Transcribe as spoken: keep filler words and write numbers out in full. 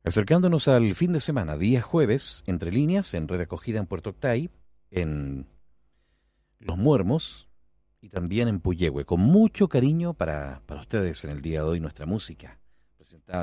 Acercándonos al fin de semana, día jueves, entre líneas, en Red Acogida en Puerto Octay, en Los Muermos y también en Puyehue. Con mucho cariño para, para ustedes en el día de hoy, nuestra música, presentada